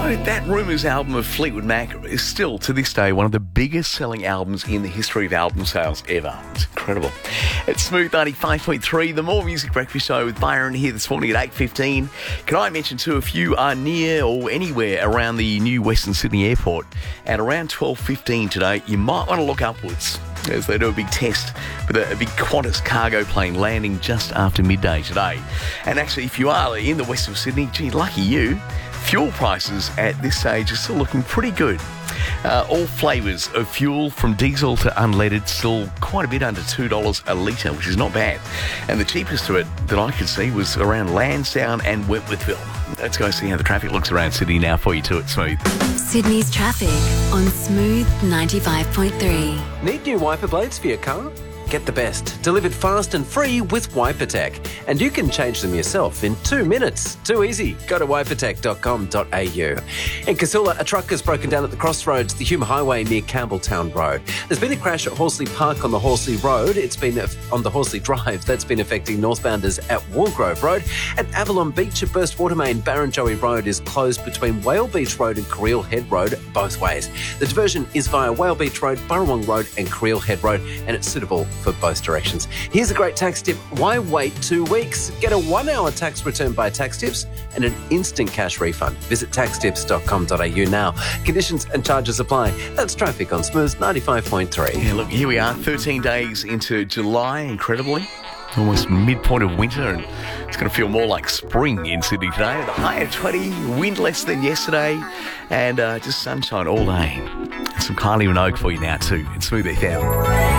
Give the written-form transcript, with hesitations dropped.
know, that Rumours album of Fleetwood Mac is still, to this day, one of the biggest selling albums in the history of album sales ever. It's incredible. It's Smooth 95.3, the More Music Breakfast Show with Byron here this morning at 8:15. Can I mention too, if you are near or anywhere around the new Western Sydney Airport at around 12:15 today, you might want to look upwards as they do a big test with a big Qantas cargo plane landing just after midday today. And actually, if you are in the west of Sydney, gee, lucky you, fuel prices at this stage are still looking pretty good. All flavours of fuel, from diesel to unleaded, still quite a bit under $2 a litre, which is not bad. And the cheapest of it that I could see was around Lansdowne and Wentworthville. Let's go see how the traffic looks around Sydney now for you too at Smooth. Sydney's traffic on Smooth 95.3. Need new wiper blades for your car? Get the best, delivered fast and free with WiperTech. And you can change them yourself in 2 minutes. Too easy. Go to wipertech.com.au. In Casula, a truck has broken down at the crossroads, the Hume Highway near Campbelltown Road. There's been a crash at Horsley Park on the Horsley Road. It's been on the Horsley Drive. That's been affecting northbounders at Wargrove Road. At Avalon Beach, a burst water main, Barrenjoey Road is closed between Whale Beach Road and Creel Head Road both ways. The diversion is via Whale Beach Road, Burrawong Road and Creel Head Road, and it's suitable for both directions. Here's a great tax tip. Why wait 2 weeks? Get a 1-hour tax return by Tax Tips and an instant cash refund. Visit taxtips.com.au now. Conditions and charges apply. That's traffic on Smooth 95.3. Yeah, look, here we are, 13 days into July, incredibly. Almost midpoint of winter, and it's going to feel more like spring in Sydney today. The high of 20, wind less than yesterday, and just sunshine all day. And some Kylie Minogue for you now too. It's Smooth FM.